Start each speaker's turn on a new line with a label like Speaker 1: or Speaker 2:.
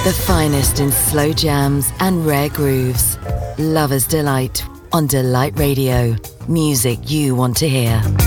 Speaker 1: The finest in slow jams and rare grooves. Lover's Delight on Delight Radio. Music you want to hear.